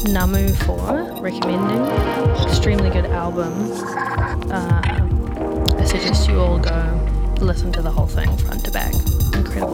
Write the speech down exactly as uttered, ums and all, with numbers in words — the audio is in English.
Namu four, recommending. Extremely good album. Uh, I suggest you all go listen to the whole thing front to back. Incredible